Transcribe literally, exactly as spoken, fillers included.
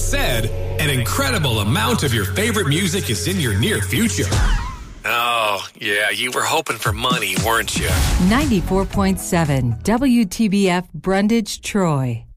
said, an incredible amount of your favorite music is in your near future. Oh, yeah, you were hoping for money, weren't you? ninety-four point seven W T B F Brundage, Troy.